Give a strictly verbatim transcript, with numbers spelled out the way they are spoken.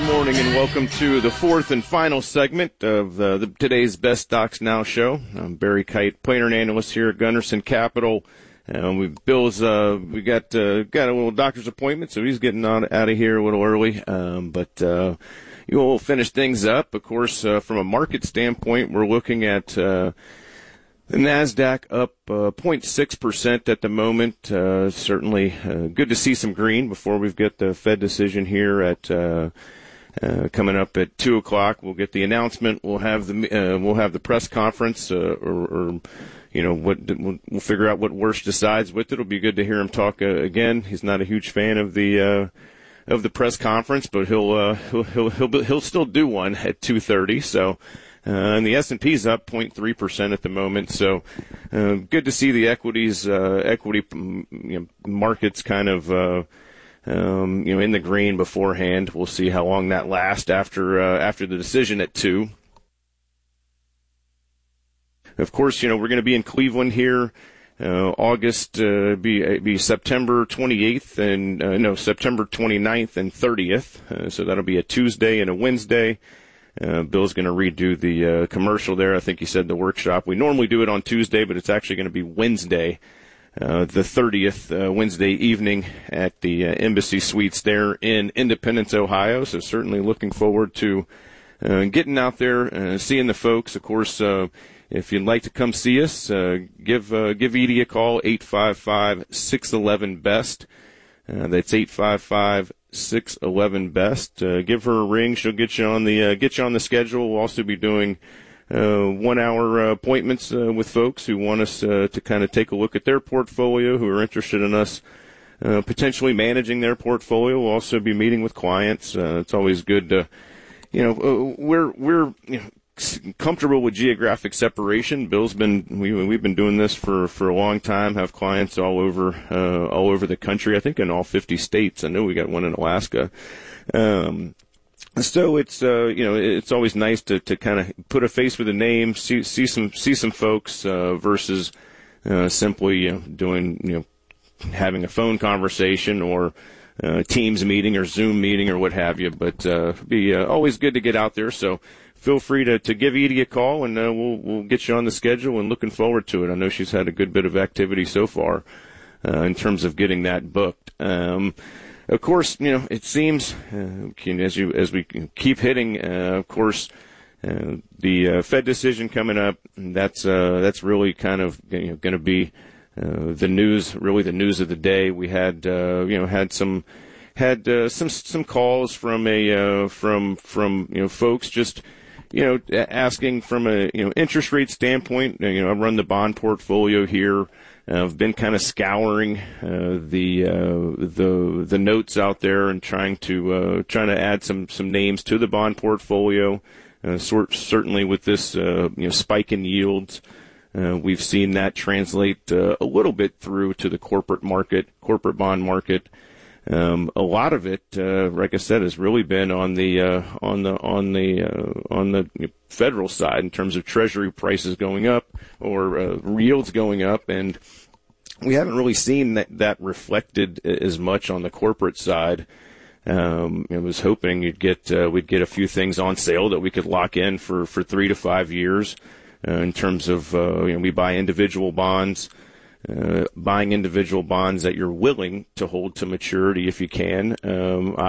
morning and welcome to the fourth and final segment of uh, the, today's Best Stocks Now show. I'm Barry Kite, planner and analyst here at Gunderson Capital. Um, we Bill's uh, we got uh, got a little doctor's appointment, so he's getting on out of here a little early. Um, but uh, you will finish things up. Of course, uh, from a market standpoint, we're looking at uh, the NASDAQ up uh, zero point six percent at the moment. Uh, certainly uh, good to see some green before we've got the Fed decision here at uh, uh, coming up at two o'clock. We'll get the announcement. We'll have the uh, we'll have the press conference, uh, or, or you know what we'll, we'll figure out what Wirtz decides with it. It'll be good to hear him talk uh, again. He's not a huge fan of the uh, of the press conference, but he'll uh, he'll he'll he'll, he'll still do one at two thirty. So. Uh, and the S and P's up zero point three percent at the moment, so uh, good to see the equities, uh, equity you know, markets kind of, uh, um, you know, in the green beforehand. We'll see how long that lasts after uh, after the decision at two. Of course, you know we're going to be in Cleveland here, uh, August, uh, be be September twenty-eighth and uh, no September twenty-ninth and thirtieth. Uh, so that'll be a Tuesday and a Wednesday. Uh, Bill's going to redo the uh, commercial there. I think he said the workshop. We normally do it on Tuesday, but it's actually going to be Wednesday, uh, the thirtieth, uh, Wednesday evening at the uh, Embassy Suites there in Independence, Ohio. So certainly looking forward to uh, getting out there, uh, seeing the folks. Of course, uh, if you'd like to come see us, uh, give uh, give Edie a call, eight five five, six one one, B E S T. Uh, that's eight five five, six one one, B E S T. Uh, give her a ring. She'll get you on the uh, get you on the schedule. We'll also be doing uh, one-hour uh, appointments uh, with folks who want us uh, to kind of take a look at their portfolio, who are interested in us uh, potentially managing their portfolio. We'll also be meeting with clients. Uh, it's always good to, you know, uh, we're we're you know, comfortable with geographic separation. Bill's been we we've been doing this for for a long time. Have clients all over uh, all over the country. I think in all fifty states. I know we got one in Alaska. Um, so it's uh, you know it's always nice to to kind of put a face with a name, see see some see some folks uh, versus uh, simply you know, doing you know having a phone conversation or uh, Teams meeting or Zoom meeting or what have you. But uh, be uh, always good to get out there. So. Feel free to, to give Edie a call, and uh, we'll we'll get you on the schedule. And looking forward to it. I know she's had a good bit of activity so far uh, in terms of getting that booked. Um, of course, you know it seems uh, as you as we keep hitting. Uh, of course, uh, the uh, Fed decision coming up. That's uh, that's really kind of you know, going to be uh, the news. Really, the news of the day. We had uh, you know had some. Had uh, some some calls from a uh, from from you know folks just you know asking from a you know interest rate standpoint. You know I run the bond portfolio here. Uh, I've been kind of scouring uh, the uh, the the notes out there and trying to uh, trying to add some some names to the bond portfolio. Uh, sort certainly with this uh, you know spike in yields. Uh, we've seen that translate uh, a little bit through to the corporate market, corporate bond market. Um, a lot of it, uh, like I said, has really been on the uh, on the on the uh, on the federal side in terms of Treasury prices going up or uh, yields going up, and we haven't really seen that, that reflected as much on the corporate side. Um, I was hoping you'd get uh, we'd get a few things on sale that we could lock in for, for three to five years. Uh, in terms of uh, you know, we buy individual bonds. Uh, buying individual bonds that you're willing to hold to maturity if you can. Um,